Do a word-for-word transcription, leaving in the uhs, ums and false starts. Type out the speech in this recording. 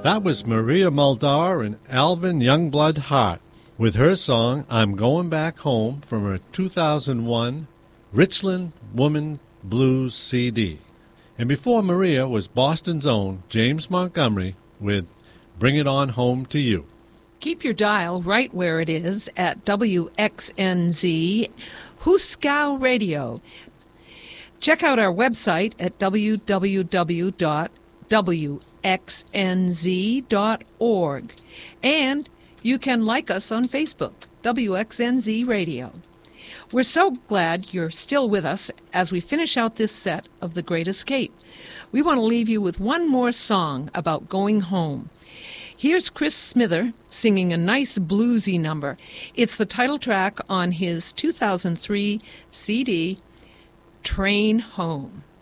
That was Maria Muldaur and Alvin Youngblood Hart with her song I'm Going Back Home from her two thousand one Richland Woman Blues C D. And before Maria was Boston's own James Montgomery with Bring It On Home to You. Keep your dial right where it is at W X N Z, Huskow Radio. Check out our website at w w w dot w x n z dot org. And you can like us on Facebook, W X N Z Radio. We're so glad you're still with us as we finish out this set of The Great Escape. We want to leave you with one more song about going home. Here's Chris Smither singing a nice bluesy number. It's the title track on his two thousand three C D, Train Home.